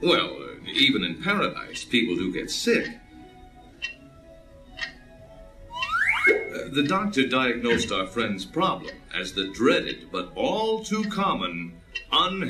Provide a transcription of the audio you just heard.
Well, even in paradise, people do get sick. The doctor diagnosed our friend's problem as the dreaded but all too common unhealthy